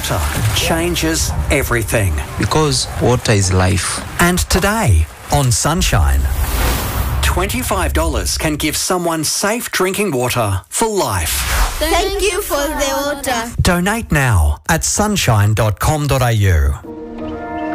water changes everything. Because water is life. And today on Sunshine, $25 can give someone safe drinking water for life. Thank you for the water. Donate now at sunshine.com.au.